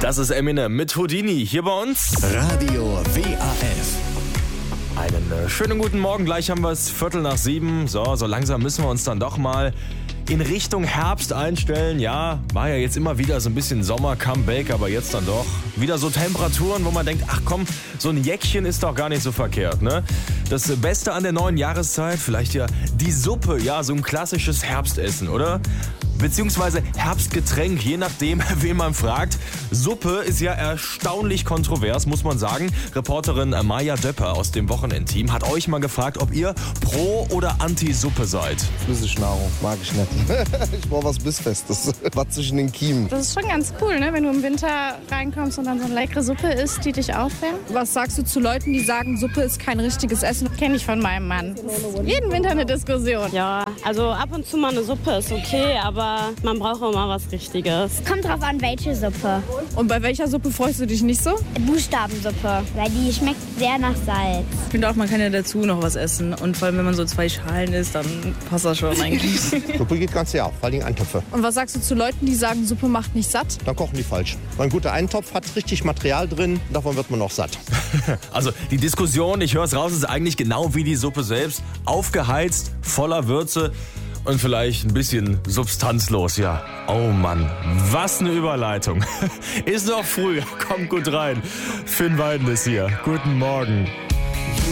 Das ist Eminem mit Houdini hier bei uns. Radio WAF. Einen schönen guten Morgen, gleich haben wir es 6:15. So langsam müssen wir uns dann doch mal in Richtung Herbst einstellen. Ja, war ja jetzt immer wieder so ein bisschen Sommer-Comeback, aber jetzt dann doch wieder so Temperaturen, wo man denkt, ach komm, so ein Jäckchen ist doch gar nicht so verkehrt, ne? Das Beste an der neuen Jahreszeit, vielleicht ja die Suppe, ja, so ein klassisches Herbstessen, oder? Beziehungsweise Herbstgetränk, je nachdem, wen man fragt. Suppe ist ja erstaunlich kontrovers, muss man sagen. Reporterin Maja Döpper aus dem Wochenendteam hat euch mal gefragt, ob ihr pro oder anti-Suppe seid. Flüssignahrung mag ich nicht. Ich brauche was Bissfestes, was zwischen den Kiemen. Das ist schon ganz cool, ne? Wenn du im Winter reinkommst und dann so eine leckere Suppe isst, die dich aufwärmt. Was sagst du zu Leuten, die sagen, Suppe ist kein richtiges Essen? Kenne ich von meinem Mann. Ist jeden Winter eine Diskussion. Ja, also ab und zu mal eine Suppe ist okay, aber man braucht auch mal was Richtiges. Kommt drauf an, welche Suppe. Und bei welcher Suppe freust du dich nicht so? Buchstabensuppe, weil die schmeckt sehr nach Salz. Ich finde auch, man kann ja dazu noch was essen. Und vor allem, wenn man so 2 Schalen isst, dann passt das schon eigentlich. Suppe geht ganz ja, vor allem Eintöpfe. Und was sagst du zu Leuten, die sagen, Suppe macht nicht satt? Dann kochen die falsch. Ein guter Eintopf hat richtig Material drin, davon wird man noch satt. Also die Diskussion, ich höre es raus, ist eigentlich genau wie die Suppe selbst. Aufgeheizt, voller Würze und vielleicht ein bisschen substanzlos, ja. Oh Mann, was eine Überleitung. Ist noch früh, kommt gut rein. Finn Weiden ist hier. Guten Morgen.